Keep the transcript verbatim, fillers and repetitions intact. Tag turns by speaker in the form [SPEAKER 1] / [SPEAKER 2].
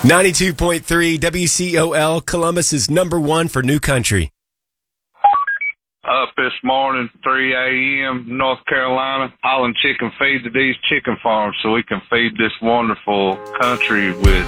[SPEAKER 1] ninety-two point three W C O L, Columbus is number one for new country.
[SPEAKER 2] Up this morning, three a.m., North Carolina, hauling chicken feed to these chicken farms so we can feed this wonderful country with